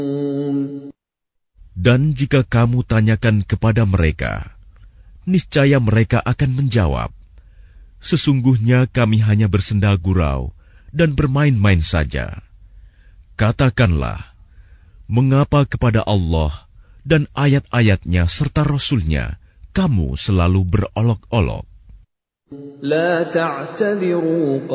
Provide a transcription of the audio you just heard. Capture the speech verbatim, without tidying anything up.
Dan jika kamu tanyakan kepada mereka, niscaya mereka akan menjawab, sesungguhnya kami hanya bersenda gurau dan bermain-main saja. Katakanlah, mengapa kepada Allah dan ayat-ayatnya serta Rasul-Nya kamu selalu berolok-olok? La ta'tadiru